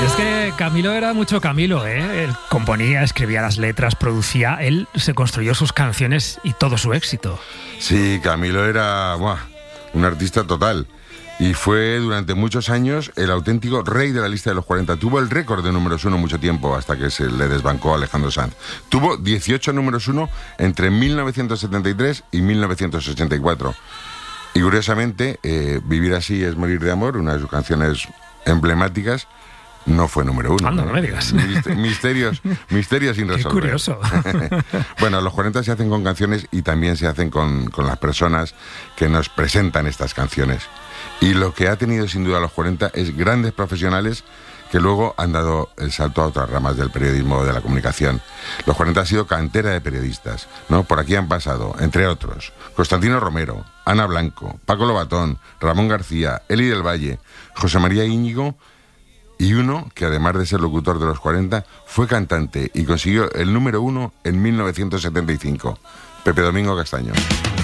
Y es que Camilo era mucho Camilo, ¿eh? Él componía, escribía las letras, producía, él se construyó sus canciones y todo su éxito. Sí, Camilo era un artista total. Y fue durante muchos años el auténtico rey de la lista de los 40. Tuvo el récord de números 1 mucho tiempo, hasta que se le desbancó Alejandro Sanz. Tuvo 18 números 1 entre 1973 y 1984. Y curiosamente, Vivir así es morir de amor, una de sus canciones emblemáticas, no fue número 1. Anda, no me digas. Misterios sin resolver. Qué curioso. Bueno, los 40 se hacen con canciones y también se hacen con las personas que nos presentan estas canciones. Y lo que ha tenido sin duda los 40 es grandes profesionales que luego han dado el salto a otras ramas del periodismo o de la comunicación. Los 40 ha sido cantera de periodistas, ¿no? Por aquí han pasado, entre otros, Constantino Romero, Ana Blanco, Paco Lobatón, Ramón García, Eli del Valle, José María Íñigo, y uno que además de ser locutor de los 40, fue cantante y consiguió el número 1 en 1975, Pepe Domingo Castaño.